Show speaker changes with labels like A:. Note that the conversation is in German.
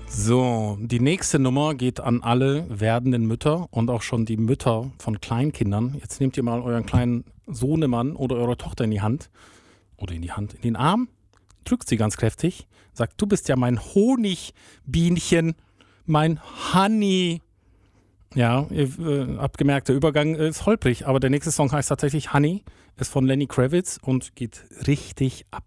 A: So, die nächste Nummer geht an alle werdenden Mütter und auch schon die Mütter von Kleinkindern. Jetzt nehmt ihr mal euren kleinen Sohnemann oder eure Tochter in die Hand oder in den Arm, drückt sie ganz kräftig, sagt, du bist ja mein Honigbienchen, mein Honey. Ja, ihr habt gemerkt, der Übergang ist holprig, aber der nächste Song heißt tatsächlich Honey, ist von Lenny Kravitz und geht richtig ab.